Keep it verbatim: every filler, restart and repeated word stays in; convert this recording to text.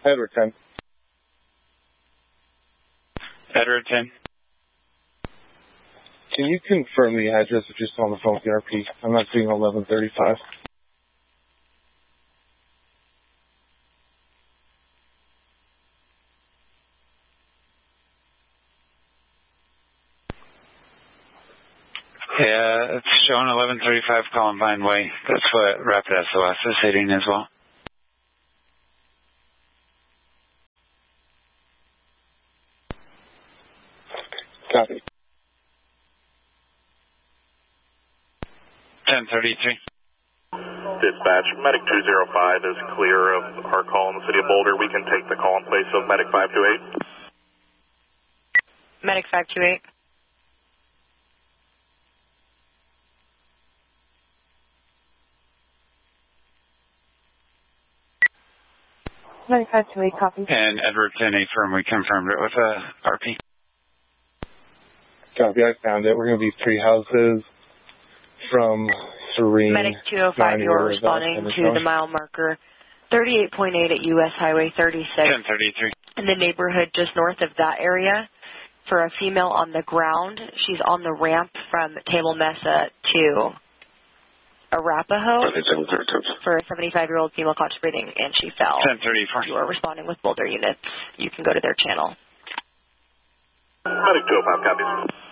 Edward ten. Edward ten. Can you confirm the address if you're still on the phone with the R P? I'm not seeing eleven thirty-five. Yeah, it's showing eleven thirty-five Columbine Way. That's what Rapid S O S is hitting as well. Copy. ten thirty-three. Dispatch, Medic two zero five is clear of our call in the city of Boulder. We can take the call in place of Medic five two eight. Medic five two eight. Medic five two eight, copy. And Edward ten, affirm, we confirmed it with a R P. Copy, I found it. We're going to be three houses from Serene. Medic two oh five, you're responding to the mile marker thirty-eight point eight at U S Highway thirty-six. ten thirty-three. In the neighborhood just north of that area for a female on the ground. She's on the ramp from Table Mesa to Arapahoe for a seventy-five-year-old female conscious breathing, and she fell. ten thirty-four. You are responding with Boulder units. You can go to their channel. Medic two oh five, copies.